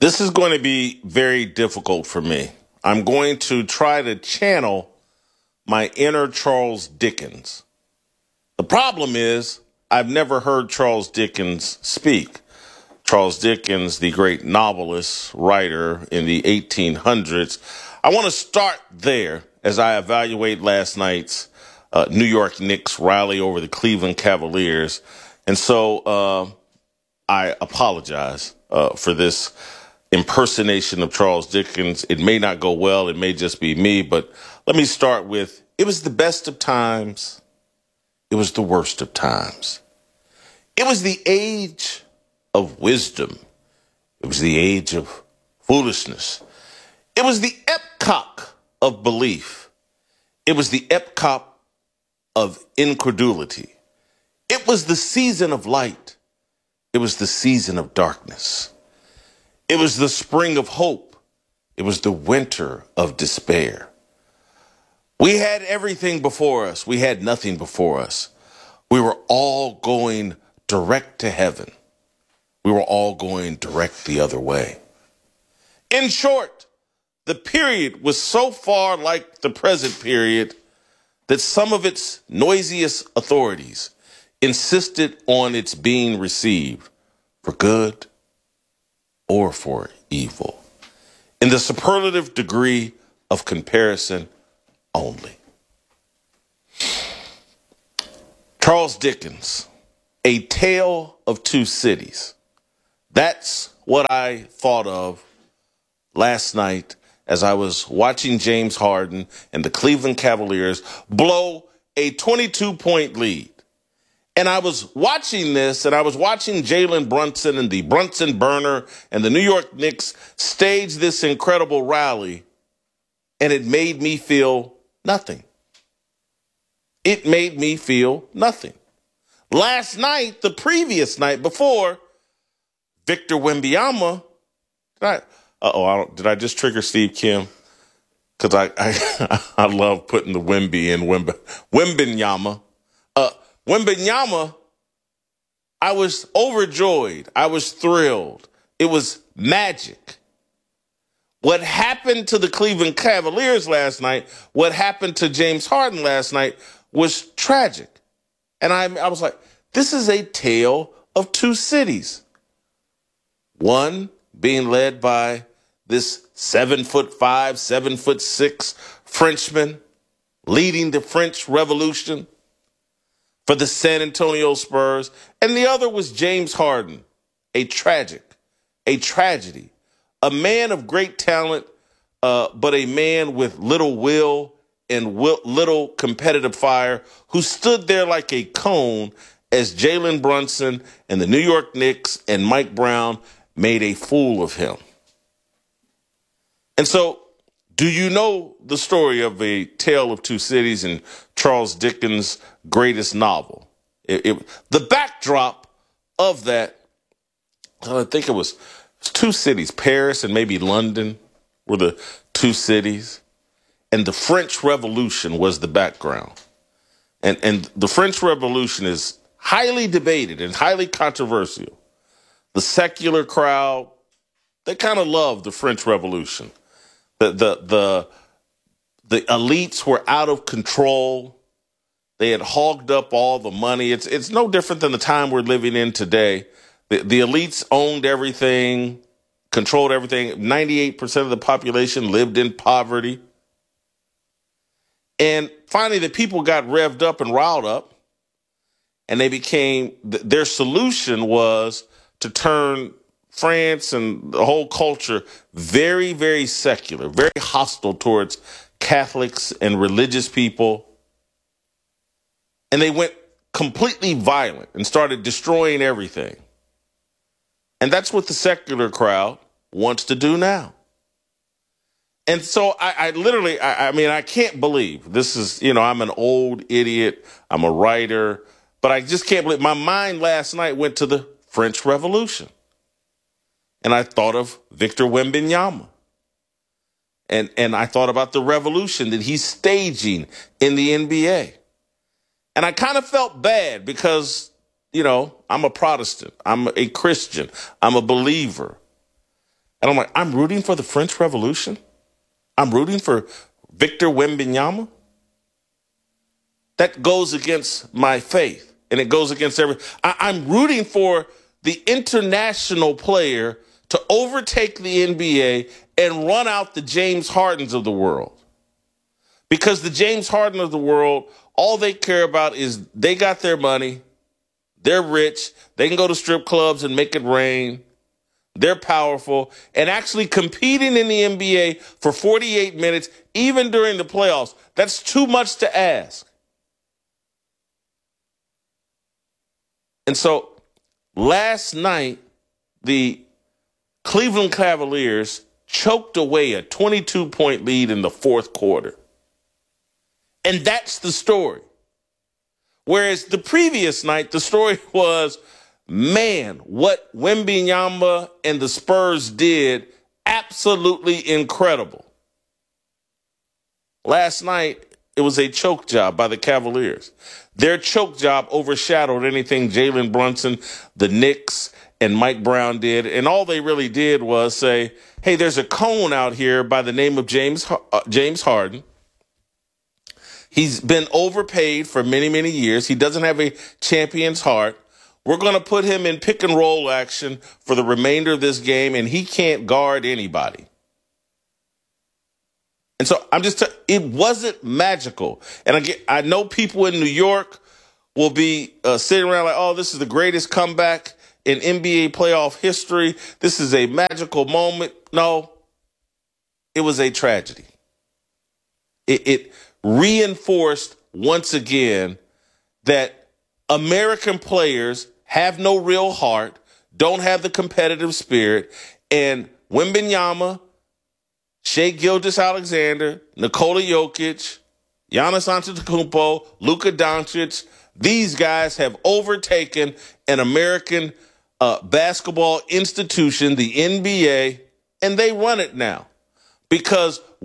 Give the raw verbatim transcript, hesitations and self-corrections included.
This is going to be very difficult for me. I'm going to try to channel my inner Charles Dickens. The problem is I've never heard Charles Dickens speak. Charles Dickens, the great novelist, writer in the eighteen hundreds. I want to start there as I evaluate last night's uh, New York Knicks rally over the Cleveland Cavaliers. And so uh, I apologize uh, for this impersonation of Charles Dickens. It may not go well. It may just be me. But let me start with, it was the best of times. It was the worst of times. It was the age of wisdom. It was the age of foolishness. It was the Epcot of belief. It was the Epcot of incredulity. It was the season of light. It was the season of darkness. It was the spring of hope. It was the winter of despair. We had everything before us. We had nothing before us. We were all going direct to heaven. We were all going direct the other way. In short, the period was so far like the present period that some of its noisiest authorities insisted on its being received for good or for evil, in the superlative degree of comparison only. Charles Dickens, A Tale of Two Cities. That's what I thought of last night as I was watching James Harden and the Cleveland Cavaliers blow a twenty-two point lead. And I was watching this, and I was watching Jalen Brunson and the Brunson Burner and the New York Knicks stage this incredible rally, and it made me feel nothing. It made me feel nothing. Last night, the previous night before, Victor Wembanyama, did I, uh-oh, I don't, did I just trigger Steve Kim? Because I, I I love putting the Wemby in Wemb, Wembanyama. Uh, Wembanyama, I was overjoyed. I was thrilled. It was magic. What happened to the Cleveland Cavaliers last night, what happened to James Harden last night was tragic. And I, I was like, this is a tale of two cities. One being led by this seven foot five, seven foot six Frenchman leading the French Revolution for the San Antonio Spurs. And the other was James Harden, a tragic, a tragedy, a man of great talent, uh, but a man with little will and will, little competitive fire, who stood there like a cone as Jalen Brunson and the New York Knicks and Mike Brown made a fool of him. And so, do you know the story of A Tale of Two Cities in Charles Dickens' greatest novel? It, it, the backdrop of that, I think it was, it was two cities, Paris and maybe London were the two cities. And the French Revolution was the background. And, and the French Revolution is highly debated and highly controversial. The secular crowd, they kind of love the French Revolution. The, the, the, the elites were out of control. They had hogged up all the money. It's, it's no different than the time we're living in today. The, the elites owned everything, controlled everything. ninety-eight percent of the population lived in poverty. And finally, the people got revved up and riled up, and they became, their solution was to turn France and the whole culture very, very secular, very hostile towards Catholics and religious people. And they went completely violent and started destroying everything. And that's what the secular crowd wants to do now. And so I, I literally, I, I mean, I can't believe this is, you know, I'm an old idiot. I'm a writer, but I just can't believe my mind last night went to the French Revolution. And I thought of Victor Wembanyama. And, and I thought about the revolution that he's staging in the N B A. And I kind of felt bad because, you know, I'm a Protestant. I'm a Christian. I'm a believer. And I'm like, I'm rooting for the French Revolution? I'm rooting for Victor Wembanyama? That goes against my faith, and it goes against every. I, I'm rooting for the international player to overtake the N B A and run out the James Hardens of the world. Because the James Harden of the world, all they care about is they got their money, they're rich, they can go to strip clubs and make it rain, they're powerful, and actually competing in the N B A for forty-eight minutes, even during the playoffs, that's too much to ask. And so last night, the Cleveland Cavaliers choked away a twenty-two point lead in the fourth quarter. And that's the story. Whereas the previous night, the story was, man, what Wembanyama and the Spurs did, absolutely incredible. Last night, it was a choke job by the Cavaliers. Their choke job overshadowed anything Jalen Brunson, the Knicks, and Mike Brown did. And all they really did was say, hey, there's a cone out here by the name of James, uh, James Harden. He's been overpaid for many, many years. He doesn't have a champion's heart. We're going to put him in pick and roll action for the remainder of this game, and he can't guard anybody. And so I'm just, t- it wasn't magical. And I, get, I know people in New York will be uh, sitting around like, oh, this is the greatest comeback in N B A playoff history. This is a magical moment. No, it was a tragedy. It, it reinforced once again that American players have no real heart, don't have the competitive spirit, and Wembanyama, Shai Gilgeous-Alexander, Nikola Jokic, Giannis Antetokounmpo, Luka Doncic, these guys have overtaken an American uh, basketball institution, the N B A, and they run it now because